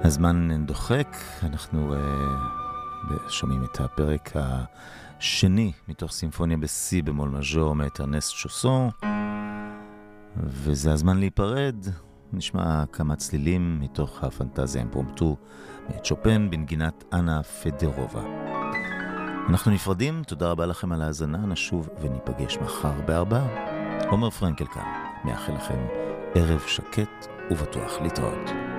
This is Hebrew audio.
הזמן דוחק, אנחנו שומעים את הפרק השני מתוך סימפוניה בסי במול מז'ור מאת ארנסט שוסון, וזה הזמן להיפרד. נשמע כמה צלילים מתוך הפנטזיה אימפרומפטו מאת שופן בנגינת אנה פדרובה. אנחנו נפרדים, תודה רבה לכם על ההאזנה, נשוב וניפגש מחר ב4. עומר פרנקל כאן, מאחל לכם ערב שקט ובטוח להתראות.